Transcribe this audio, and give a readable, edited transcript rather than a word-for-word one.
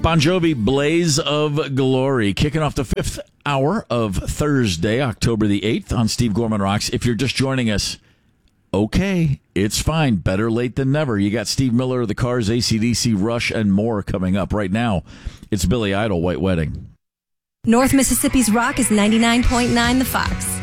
Bon Jovi, Blaze of Glory, kicking off the 5th hour of Thursday, October the 8th on Steve Gorman Rocks. If you're just joining us, okay, it's fine. Better late than never. You got Steve Miller, The Cars, AC/DC, Rush, and more coming up. Right now, it's Billy Idol, White Wedding. North Mississippi's Rock is 99.9 The Fox.